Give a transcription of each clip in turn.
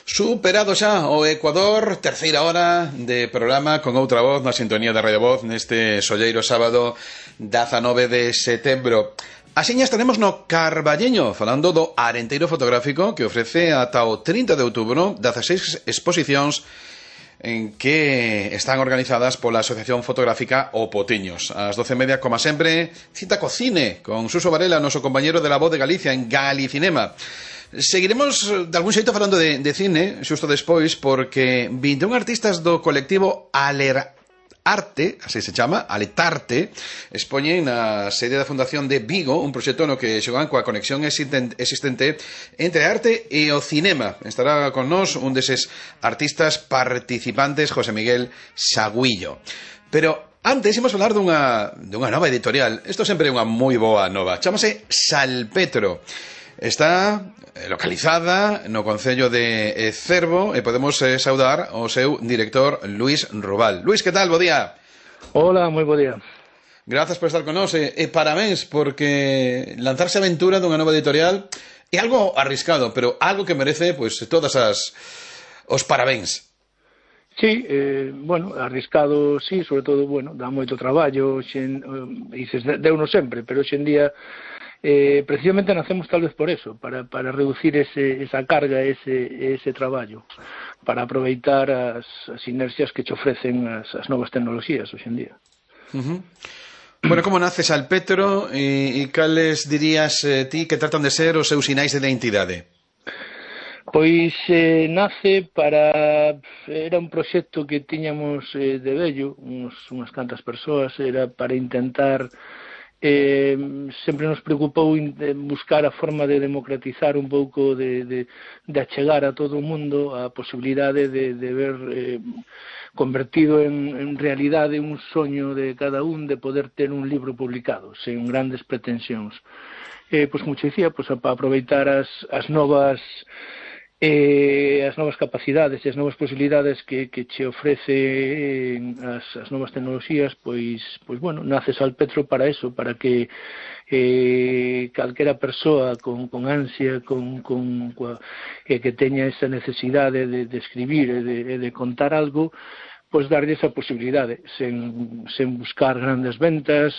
Superado xa o Ecuador, terceira hora de programa con outra voz na sintonía da Radio Voz neste solleiro sábado 19 de setembro. Axiña estaremos no Carballeño falando do Arenteiro Fotográfico que ofrece ata o 30 de outubro 16 exposicións en que están organizadas pola Asociación Fotográfica O Potiños. Ás 12:30, como sempre, cita co cine con Suso Varela, noso compañero de La Voz de Galicia en Galicinema. Seguiremos de algún xeito falando de cine xusto despois porque 21 artistas do colectivo Alerarte, así se chama, Aletarte, expoñen na sede da Fundación de Vigo un proxecto no que xogan coa conexión existente entre a arte e o cinema. Estará con nós un deses artistas participantes, José Miguel Saguillo. Pero antes imos falar dunha nova editorial. Isto sempre é unha moi boa nova. Chámase Salpetro. Está localizada no concello de Cervo e podemos saudar o seu director Luís Rubal. Luís, que tal? Bo día. Hola, moi bo día. Grazas por estar con nós e parabéns porque lanzarse a aventura dunha nova editorial é algo arriscado, pero algo que merece pois todas os parabéns. Sí, bueno, arriscado, sí, sobre todo, bueno, dá moito traballo, dices, deuno sempre, pero hoxe en día precisamente nacemos tal vez por eso, para reducir esa carga, ese traballo, para aproveitar as inercias que te ofrecen as novas tecnologías hoxe en día. Bueno, como nace Salpetro e cales dirías ti que tratan de ser os seus sinais de identidade? Pois nace era un proxecto que tiñamos de vello, unhas cantas persoas, era para intentar sempre nos preocupou buscar a forma de democratizar un pouco, de achegar a todo o mundo a posibilidade de ver convertido en realidade un soño de cada un de poder ter un libro publicado sen grandes pretensións. Pois como te dicía, pois para aproveitar as novas capacidades e as novas posibilidades que che ofrece as novas tecnoloxías, pois bueno, nace Salpetro para eso, para que calquera persoa con ansia, que teña esa necesidade de escribir e de contar algo, pois darlle esa posibilidade, sen buscar grandes ventas,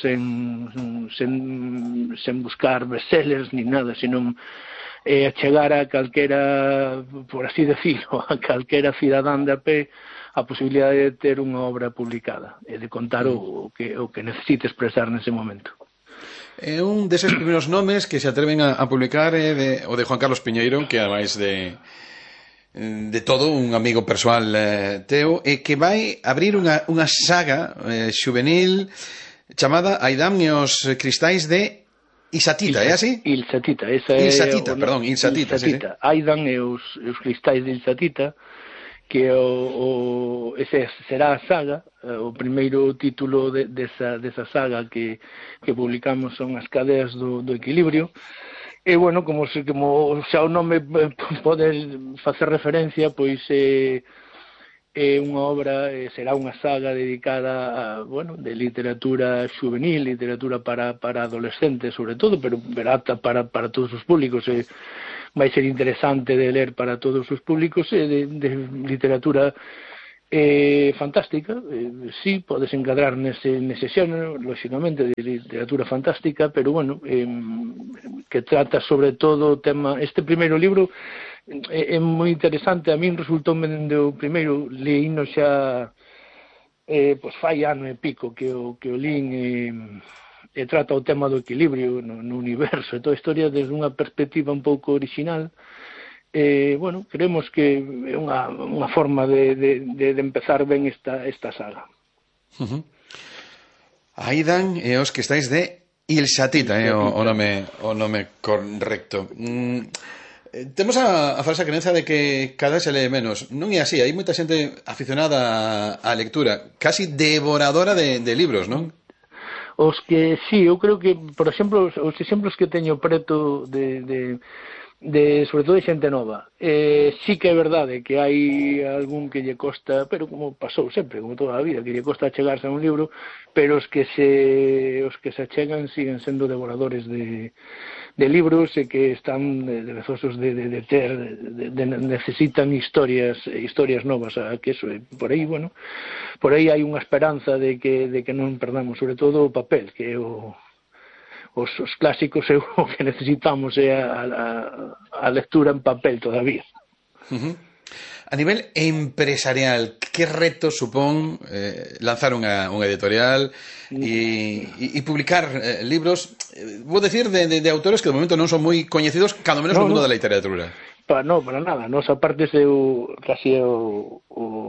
sen buscar bestsellers ni nada, senón achegar a calquera, por así decirlo, a calquera cidadán de a pé a posibilidade de ter unha obra publicada e de contar o que necesite expresar nese momento. É un deses primeiros nomes que se atreven a publicar o de Juan Carlos Piñeiro, que ademais de todo un amigo persoal teu, e que vai abrir unha saga xuvenil chamada Aidam e os cristais de Ilsatita, é así? Ilsatita, Ilsatita. Aidan e os cristais de Ilsatita, que ese será a saga, o primeiro título desa saga que publicamos son As cadeas do equilibrio, e, bueno, como xa o nome pode facer referencia, pois é unha obra, será unha saga dedicada de literatura juvenil, literatura para adolescentes sobre todo, pero apta para todos os públicos, vai ser interesante de ler para todos os públicos, de literatura fantástica, sí, podes encadrar nese xénero, lógicamente, de literatura fantástica, pero, bueno, que trata sobre todo o tema, este primeiro libro é moi interesante, a min resultou dende o primeiro, leíno xa pois fai ano e pico que o lín e trata o tema do equilibrio no universo e toda a historia desde unha perspectiva un pouco original. Bueno, creemos que é unha forma de empezar ben esta saga. Aidan e os que estáis de Ilsatita, o nome correcto. Temos a falsa creencia de que cada se lee menos. Non é así, hai moita xente aficionada á lectura, casi devoradora de libros, non? Os que, sí, eu creo que, por exemplo, os exemplos que teño preto de sobre todo de xente nova. Sí que é verdade que hai algún que lle costa, pero como pasou sempre, como toda a vida, que lle costa achegarse a un libro, pero os que se achegan siguen sendo devoradores de libros e que están deseosos de ter, necesitan historias novas, que eso, por aí, bueno, por aí hai unha esperanza de que non perdamos, sobre todo o papel, que é os clásicos é o que necesitamos é a lectura en papel todavía. A nivel empresarial, que reto supón lanzar unha editorial e publicar libros, vou decir, de autores que de momento non son moi coñecidos, cando menos no mundo da literatura? Para nada. Nos aparte é casi o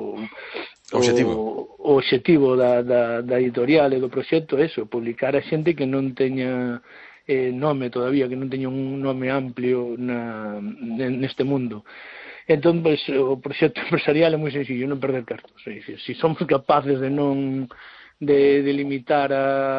obxectivo da editorial e do proxecto, eso, publicar a xente que non teña nome todavía, que non teña un nome amplio neste mundo. Entón, pues, o proxecto empresarial é moi sencillo, non perder cartos. É dicir, se somos capaces de non de limitar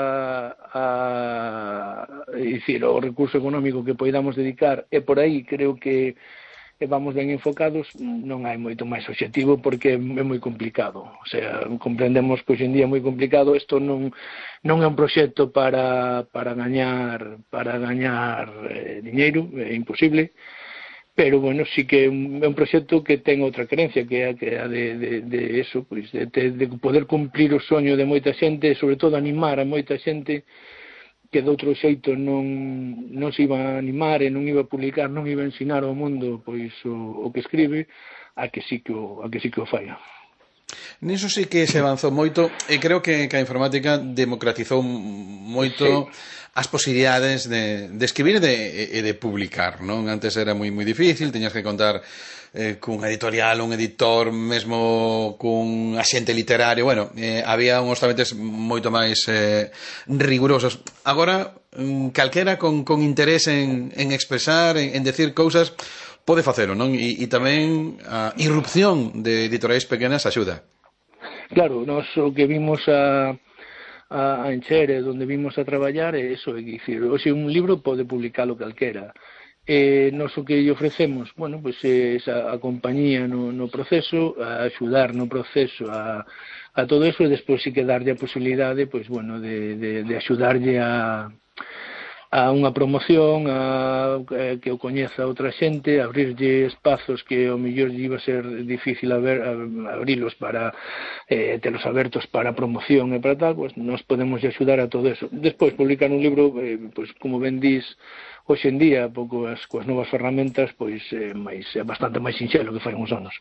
o recurso económico que poidamos dedicar, e por aí creo que vamos ben enfocados, non hai moito máis obxectivo porque é moi complicado. O sea, comprendemos que hoxe en día é moi complicado, isto non é un proxecto para gañar diñeiro, é imposible. Pero, bueno, sí que é un proxecto que ten outra creencia, que é a de eso, pois, de poder cumplir o soño de moita xente, e, sobre todo, animar a moita xente que de outro xeito non se iba a animar e non iba a publicar, non iba a ensinar ao mundo pois o que escribe, a que sí que o fai. Niso sí que se avanzou moito, e creo que a informática democratizou moito as posibilidades de escribir e de publicar, non? Antes era moi difícil, teñas que contar cun editorial, un editor, mesmo cun axente literario, bueno, había uns trámites moito máis rigurosos. Agora, calquera con interés en expresar, en decir cousas, pode facelo, non? E tamén a irrupción de editoriais pequenas axuda. Claro, nós o que vimos a Enxere, onde vimos a traballar, é iso, é dicir, hoxe un libro pode publicalo calquera. Nos o que lle ofrecemos, bueno, pois a compañía no proceso, a axudar no proceso a todo eso, e despois sí que darlle a posibilidade, pois, bueno, de axudarlle a unha promoción, que o coñeza outra xente, abrirlle espazos que ao mellor lle iba a ser difícil abrilos para telos abertos para promoción e para tal, pues nos podemos axudar a todo eso. Despois, publicar un libro, pues como ben dís, hoxe en día, pouco coas novas ferramentas, pois é bastante máis sinxelo que fai uns anos.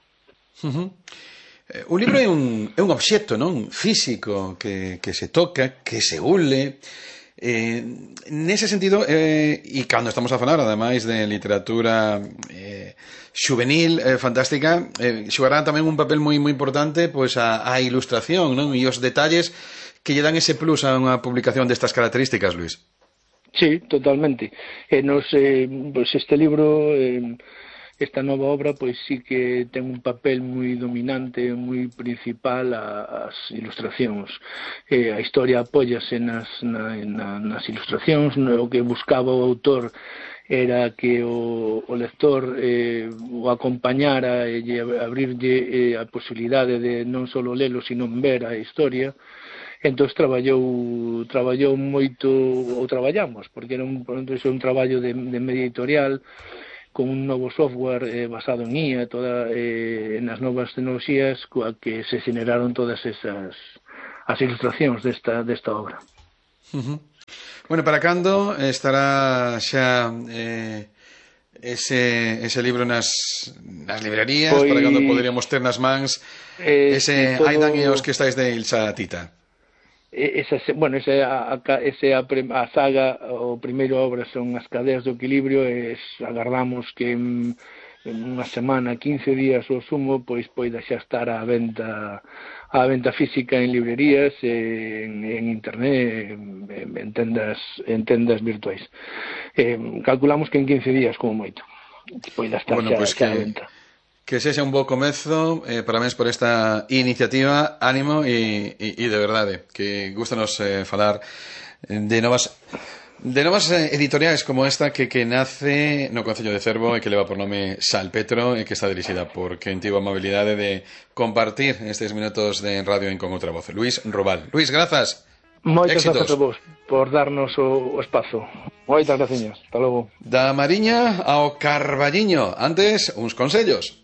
Un libro é un obxecto, non? Físico, que se toca, que se ule. Nese sentido, e cando estamos a falar ademais de literatura xuvenil fantástica, xogará tamén un papel moi importante pois a ilustración, non? E os detalles que lle dan ese plus a unha publicación destas características, Luis. Sí, totalmente. Pois este libro, esta nova obra, pois sí que ten un papel moi dominante, moi principal as ilustracións. A historia apóllase nas ilustracións, o que buscaba o autor era que o lector o acompañara e abrirlle a posibilidade de non só lelo, sino ver a historia. Entón traballou moito, ou traballamos, porque era un traballo de media editorial, con un novo software basado en IA, nas novas tecnoloxías coa que se generaron todas as ilustracións desta obra. Bueno, para cando estará xa ese libro nas librerías, pois, para cando poderíamos ter nas mans ese Aidan e os que estáis de Ilsa Tita? Esa saga, o primeiro obra son As cadeas do equilibrio, e agardamos que en unha semana, 15 días ou sumo, pois poida xa estar á venta física en librerías, en internet, en tendas virtuais. Calculamos que en 15 días como moito poida estar xa á venta. Que sexa un bo comezo, parabéns por esta iniciativa, ánimo e de verdade, que gustanos falar de novas De novas editoriais como esta que nace no Concello de Cervo e que leva por nome Salpetro e que está dirixida por quen tivo a amabilidade de compartir estes minutos de radio en Con Outra Voz, Luís Robal. Luís, grazas. Moitas grazas a vos por darnos o espazo. Moitas graciñas. Hasta logo. Da Mariña ao Carballiño. Antes, uns consellos.